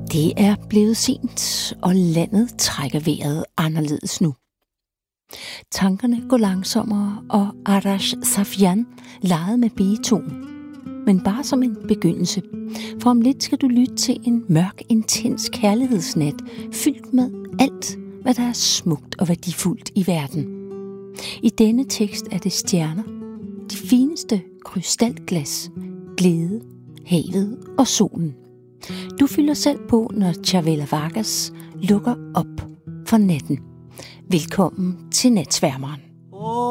Det er blevet sent, og landet trækker vejret anderledes nu. Tankerne går langsommere, og Arash Safian legede med begetonen. Men bare som en begyndelse, for om lidt skal du lytte til en mørk, intens kærlighedsnat, fyldt med alt, hvad der er smukt og værdifuldt i verden. I denne tekst er det stjerner, de fineste krystalglas, glæde, havet og solen. Du fylder selv på, når Chavela Vargas lukker op for natten. Velkommen til Natsværmeren.